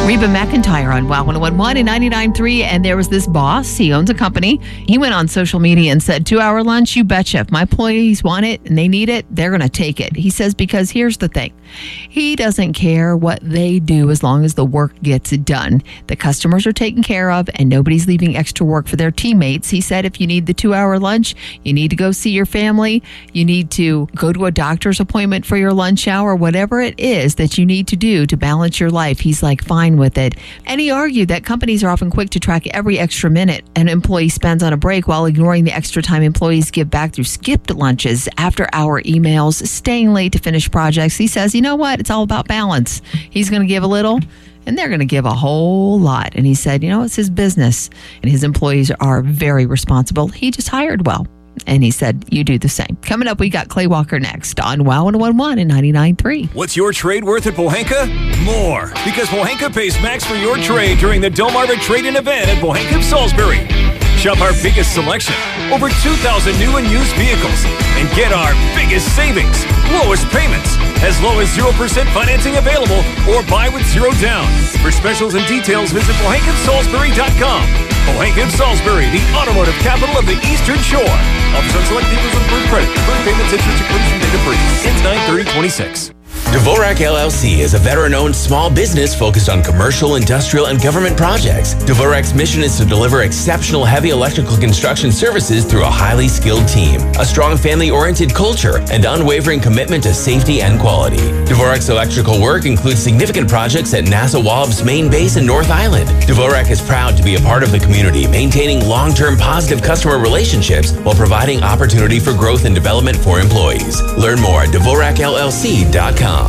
Reba McEntire on WOW 101 and 99.3. And there was this boss. He owns a company. He went on social media and said, 2-hour lunch, you betcha. If my employees want it and they need it, they're going to take it. He says, because here's the thing. He doesn't care what they do as long as the work gets done. The customers are taken care of and nobody's leaving extra work for their teammates. He said, if you need the 2-hour lunch, you need to go see your family, you need to go to a doctor's appointment for your lunch hour, whatever it is that you need to do to balance your life. He's like, fine with it. And he argued that companies are often quick to track every extra minute an employee spends on a break while ignoring the extra time employees give back through skipped lunches, after-hour emails, staying late to finish projects. He says, you know what? It's all about balance. He's going to give a little, and they're going to give a whole lot. And he said, you know, it's his business, and his employees are very responsible. He just hired well. And he said, you do the same. Coming up, we got Clay Walker next on WOW 101 and 99.3. What's your trade worth at Pohanka? More. Because Pohanka pays max for your trade during the Delmarva Trade-In event at Pohanka of Salisbury. Shop our biggest selection, over 2,000 new and used vehicles, and get our biggest savings, lowest payments, as low as 0% financing available, or buy with zero down. For specials and details, visit PohankaofSalisbury.com. Pohanka of Salisbury, the automotive capital of the Eastern Shore. Offers on select vehicles with approved credit. Current payments, interest, exclusion, data free. Ends 9/30/26. Dvorak LLC is a veteran-owned small business focused on commercial, industrial, and government projects. Dvorak's mission is to deliver exceptional heavy electrical construction services through a highly skilled team, a strong family-oriented culture, and unwavering commitment to safety and quality. Dvorak's electrical work includes significant projects at NASA Wallop's main base in North Island. Dvorak is proud to be a part of the community, maintaining long-term positive customer relationships while providing opportunity for growth and development for employees. Learn more at DvorakLLC.com.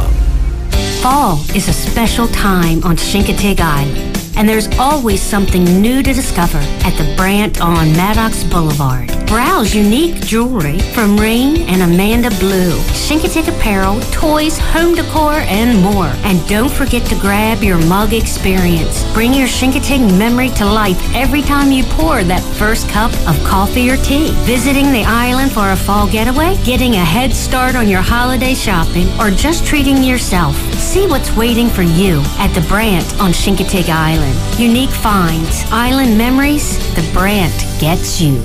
Fall is a special time on Chincoteague Island, and there's always something new to discover at the Brandt on Maddox Boulevard. Browse unique jewelry from Ring and Amanda Blue, Chincoteague apparel, toys, home decor, and more. And don't forget to grab your mug experience. Bring your Chincoteague memory to life every time you pour that first cup of coffee or tea. Visiting the island for a fall getaway, getting a head start on your holiday shopping, or just treating yourself. See what's waiting for you at the Brandt on Chincoteague Island. Unique finds, island memories, the Brandt gets you.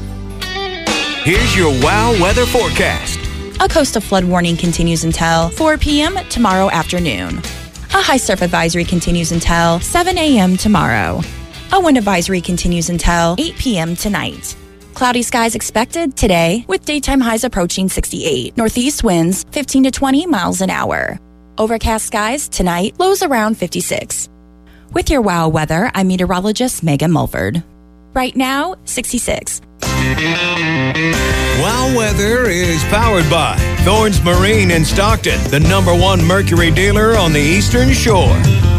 Here's your WOW weather forecast. A coastal flood warning continues until 4 p.m. tomorrow afternoon. A high surf advisory continues until 7 a.m. tomorrow. A wind advisory continues until 8 p.m. tonight. Cloudy skies expected today with daytime highs approaching 68. Northeast winds 15 to 20 miles an hour. Overcast skies tonight, lows around 56. With your WOW weather, I'm meteorologist Megan Mulford. Right now, 66. WOW weather is powered by Thorns Marine in Stockton, the #1 Mercury dealer on the Eastern Shore.